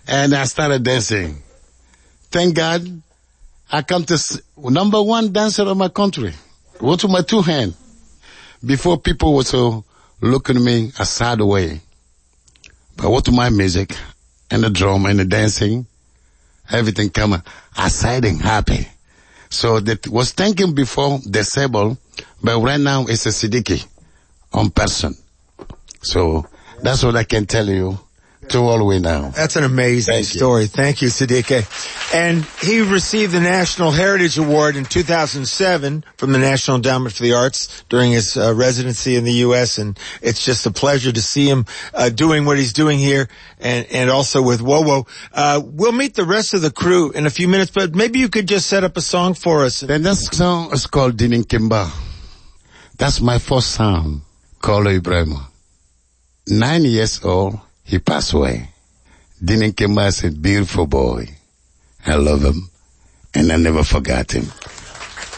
And I started dancing. Thank God, I come to number one dancer of my country. With my two hands. Before people were so looking at me a sad way. But with my music and the drum and the dancing, everything come exciting, happy. So that was thinking before disabled, but right now it's a Siddiqui on person. So that's what I can tell you to all the way now. That's an amazing story. Thank you, Siddiqui. And he received the National Heritage Award in 2007 from the National Endowment for the Arts during his residency in the U.S. And it's just a pleasure to see him doing what he's doing here and also with WoWo. We'll meet the rest of the crew in a few minutes, but maybe you could just set up a song for us. The next song is called Dinin Kimba. That's my first song, Kolo Ibrahim. 9 years old. He passed away. Dinin Kimba is a beautiful boy. I love him, and I never forgot him.